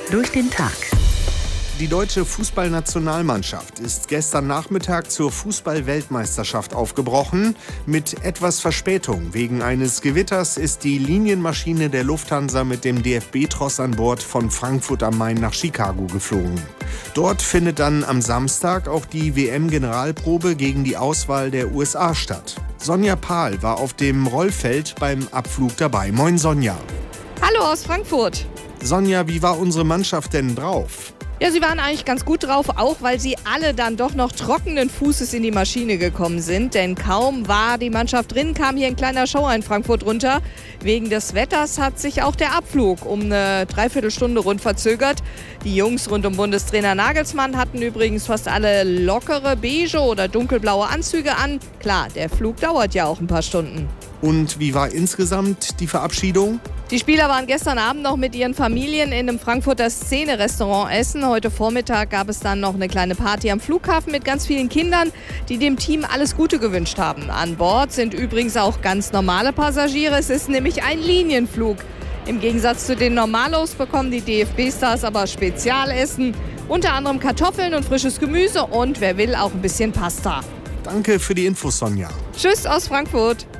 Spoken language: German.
durch den Tag. Die deutsche Fußballnationalmannschaft ist gestern Nachmittag zur Fußball-Weltmeisterschaft aufgebrochen. Mit etwas Verspätung. Wegen eines Gewitters ist die Linienmaschine der Lufthansa mit dem DFB-Tross an Bord von Frankfurt am Main nach Chicago geflogen. Dort findet dann am Samstag auch die WM-Generalprobe gegen die Auswahl der USA statt. Sonja Pahl war auf dem Rollfeld beim Abflug dabei. Moin Sonja. Hallo aus Frankfurt. Sonja, wie war unsere Mannschaft denn drauf? Ja, sie waren eigentlich ganz gut drauf, auch weil sie alle dann doch noch trockenen Fußes in die Maschine gekommen sind. Denn kaum war die Mannschaft drin, kam hier ein kleiner Schauer in Frankfurt runter. Wegen des Wetters hat sich auch der Abflug um eine Dreiviertelstunde rund verzögert. Die Jungs rund um Bundestrainer Nagelsmann hatten übrigens fast alle lockere beige oder dunkelblaue Anzüge an. Klar, der Flug dauert ja auch ein paar Stunden. Und wie war insgesamt die Verabschiedung? Die Spieler waren gestern Abend noch mit ihren Familien in einem Frankfurter Szene-Restaurant essen. Heute Vormittag gab es dann noch eine kleine Party am Flughafen mit ganz vielen Kindern, die dem Team alles Gute gewünscht haben. An Bord sind übrigens auch ganz normale Passagiere. Es ist nämlich ein Linienflug. Im Gegensatz zu den Normalos bekommen die DFB-Stars aber Spezialessen. Unter anderem Kartoffeln und frisches Gemüse und wer will auch ein bisschen Pasta. Danke für die Infos, Sonja. Tschüss aus Frankfurt.